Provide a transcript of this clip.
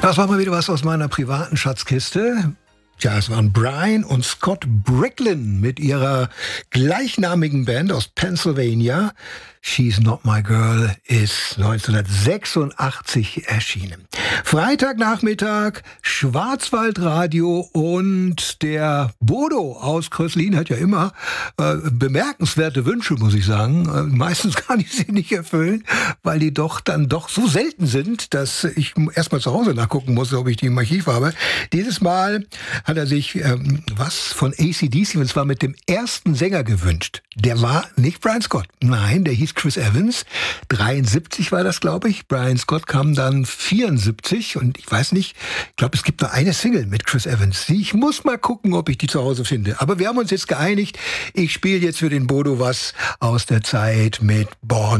Das war mal wieder was aus meiner privaten Schatzkiste. Tja, es waren Brian und Scott Bricklin mit ihrer gleichnamigen Band aus Pennsylvania. She's Not My Girl ist 1986 erschienen. Freitagnachmittag, Schwarzwaldradio und der Bodo aus Kröslin hat ja immer bemerkenswerte Wünsche, muss ich sagen. Meistens kann ich sie nicht erfüllen, weil die dann doch so selten sind, dass ich erstmal zu Hause nachgucken muss, ob ich die im Archiv habe. Dieses Mal hat er sich was von AC/DC, und zwar mit dem ersten Sänger gewünscht. Der war nicht Brian Scott. Nein, der hieß Chris Evans. 73 war das, glaube ich. Brian Scott kam dann 74 und ich weiß nicht, ich glaube, es gibt nur eine Single mit Chris Evans. Ich muss mal gucken, ob ich die zu Hause finde. Aber wir haben uns jetzt geeinigt. Ich spiele jetzt für den Bodo was aus der Zeit mit Born